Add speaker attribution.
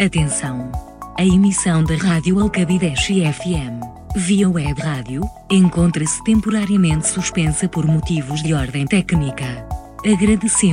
Speaker 1: Atenção! A emissão da Rádio Alcabideche FM, via web rádio, encontra-se temporariamente suspensa por motivos de ordem técnica. Agradecemos